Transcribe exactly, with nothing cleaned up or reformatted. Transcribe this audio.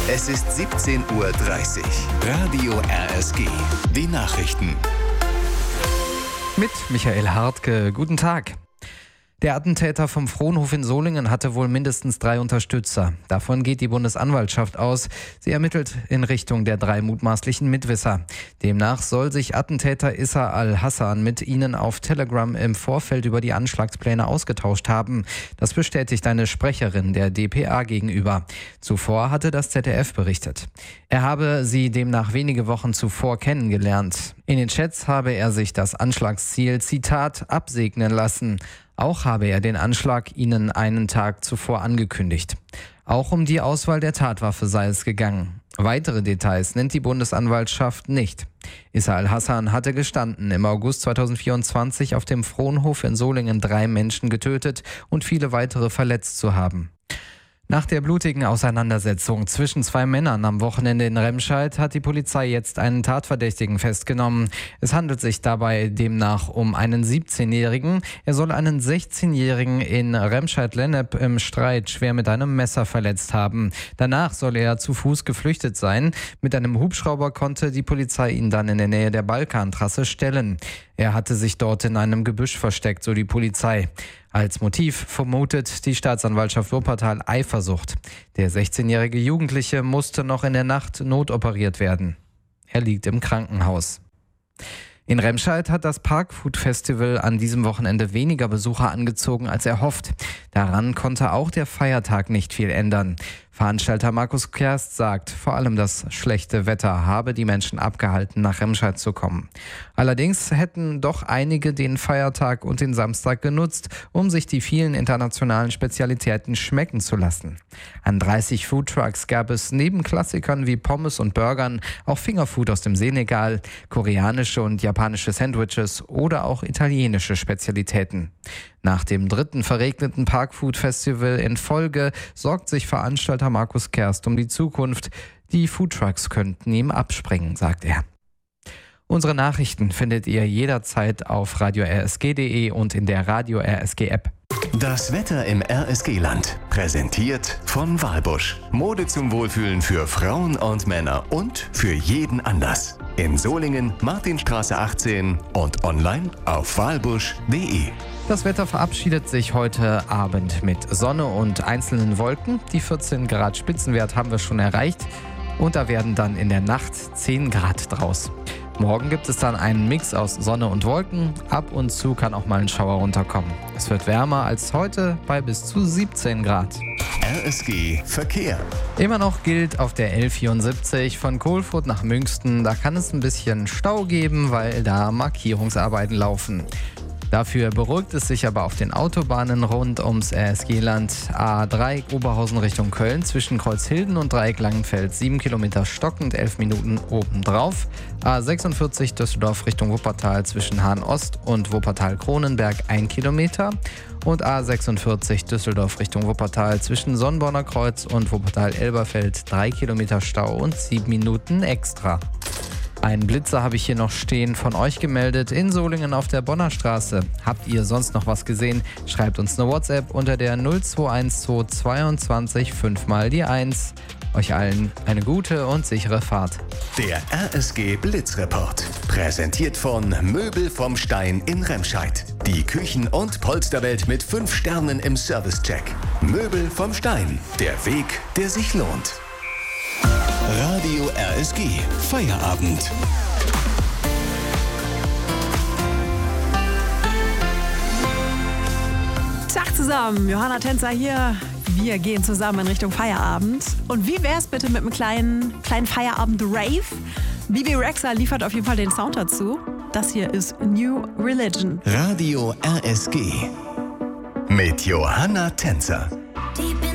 Es ist siebzehn Uhr dreißig. Radio R S G. Die Nachrichten. Mit Michael Hartke. Guten Tag. Der Attentäter vom Frohnhof in Solingen hatte wohl mindestens drei Unterstützer. Davon geht die Bundesanwaltschaft aus. Sie ermittelt in Richtung der drei mutmaßlichen Mitwisser. Demnach soll sich Attentäter Issa al-Hassan mit ihnen auf Telegram im Vorfeld über die Anschlagspläne ausgetauscht haben. Das bestätigt eine Sprecherin der D P A gegenüber. Zuvor hatte das Z D F berichtet. Er habe sie demnach wenige Wochen zuvor kennengelernt. In den Chats habe er sich das Anschlagsziel, Zitat, absegnen lassen. Auch habe er den Anschlag ihnen einen Tag zuvor angekündigt. Auch um die Auswahl der Tatwaffe sei es gegangen. Weitere Details nennt die Bundesanwaltschaft nicht. Issa al-Hassan hatte gestanden, im August zweitausendvierundzwanzig auf dem Frohnhof in Solingen drei Menschen getötet und viele weitere verletzt zu haben. Nach der blutigen Auseinandersetzung zwischen zwei Männern am Wochenende in Remscheid hat die Polizei jetzt einen Tatverdächtigen festgenommen. Es handelt sich dabei demnach um einen siebzehnjährigen. Er soll einen sechzehnjährigen in Remscheid-Lennep im Streit schwer mit einem Messer verletzt haben. Danach soll er zu Fuß geflüchtet sein. Mit einem Hubschrauber konnte die Polizei ihn dann in der Nähe der Balkantrasse stellen. Er hatte sich dort in einem Gebüsch versteckt, so die Polizei. Als Motiv vermutet die Staatsanwaltschaft Wuppertal Eifersucht. Der sechzehnjährige Jugendliche musste noch in der Nacht notoperiert werden. Er liegt im Krankenhaus. In Remscheid hat das Parkfood-Festival an diesem Wochenende weniger Besucher angezogen als erhofft. Daran konnte auch der Feiertag nicht viel ändern. Veranstalter Markus Kerst sagt, vor allem das schlechte Wetter habe die Menschen abgehalten, nach Remscheid zu kommen. Allerdings hätten doch einige den Feiertag und den Samstag genutzt, um sich die vielen internationalen Spezialitäten schmecken zu lassen. An dreißig Foodtrucks gab es neben Klassikern wie Pommes und Burgern auch Fingerfood aus dem Senegal, koreanische und japanische Sandwiches oder auch italienische Spezialitäten. Nach dem dritten verregneten Parkfood-Festival in Folge sorgt sich Veranstalter Markus Kerst um die Zukunft. Die Foodtrucks könnten ihm abspringen, sagt er. Unsere Nachrichten findet ihr jederzeit auf radio r s g punkt d e und in der Radio R S G App. Das Wetter im R S G-Land. Präsentiert von Walbusch. Mode zum Wohlfühlen für Frauen und Männer und für jeden Anlass. In Solingen, Martinstraße achtzehn und online auf walbusch punkt d e. Das Wetter verabschiedet sich heute Abend mit Sonne und einzelnen Wolken. Die vierzehn Grad Spitzenwert haben wir schon erreicht und da werden dann in der Nacht zehn Grad draus. Morgen gibt es dann einen Mix aus Sonne und Wolken. Ab und zu kann auch mal ein Schauer runterkommen. Es wird wärmer als heute bei bis zu siebzehn Grad. R S G Verkehr. Immer noch gilt auf der L vierundsiebzig von Kohlfurt nach Münsten. Da kann es ein bisschen Stau geben, weil da Markierungsarbeiten laufen. Dafür beruhigt es sich aber auf den Autobahnen rund ums R S G-Land. A drei Oberhausen Richtung Köln zwischen Kreuzhilden und Dreieck Langenfeld sieben Kilometer stockend, elf Minuten obendrauf. A sechsundvierzig Düsseldorf Richtung Wuppertal zwischen Hahn-Ost und Wuppertal-Kronenberg ein Kilometer. Und A sechsundvierzig Düsseldorf Richtung Wuppertal zwischen Sonnborner Kreuz und Wuppertal-Elberfeld drei Kilometer Stau und sieben Minuten extra. Einen Blitzer habe ich hier noch stehen, von euch gemeldet, in Solingen auf der Bonner Straße. Habt ihr sonst noch was gesehen? Schreibt uns eine WhatsApp unter der null zwei eins zwei zweiundzwanzig fünf mal die eins. Euch allen eine gute und sichere Fahrt. Der R S G Blitzreport. Präsentiert von Möbel vom Stein in Remscheid. Die Küchen- und Polsterwelt mit fünf Sternen im Servicecheck. Möbel vom Stein. Der Weg, der sich lohnt. Radio R S G Feierabend. Tag zusammen, Johanna Tänzer hier. Wir gehen zusammen in Richtung Feierabend. Und wie wär's bitte mit einem kleinen, kleinen Feierabend-Rave? Bibi Rexha liefert auf jeden Fall den Sound dazu. Das hier ist New Religion. Radio R S G mit Johanna Tänzer. Deep